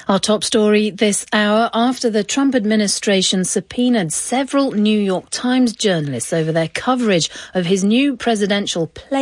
Our top story this hour: after the Trump administration subpoenaed several New York Times journalists over their coverage of his new presidential play